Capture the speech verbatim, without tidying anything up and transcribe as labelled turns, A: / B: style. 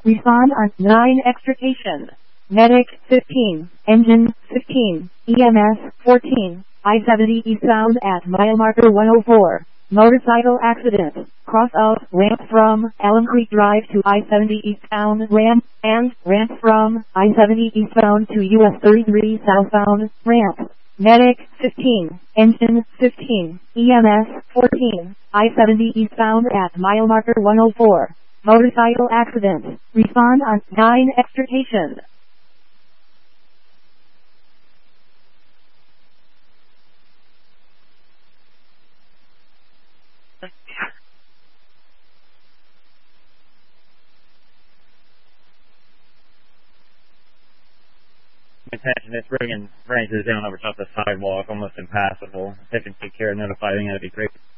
A: Respond on nine extrication. Medic fifteen, engine fifteen, E M S fourteen, I seventy eastbound at mile marker one oh four. Motorcycle accident. Cross of ramp from Elm Creek Drive to I seventy eastbound ramp, and ramp from I seventy eastbound to U S thirty-three southbound ramp. Medic fifteen, engine fifteen, E M S fourteen, I seventy eastbound at mile marker one oh four. Motorcycle accident. Respond on nine extrication.
B: Attention, it's bringing ranges down over top the sidewalk, almost impassable. If you can take care of notifying, that'd be great.